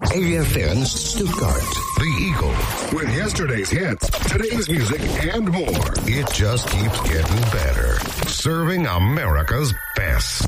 AFN Stuttgart. The Eagle. With yesterday's hits, today's music, and more. It just keeps getting better. Serving America's best.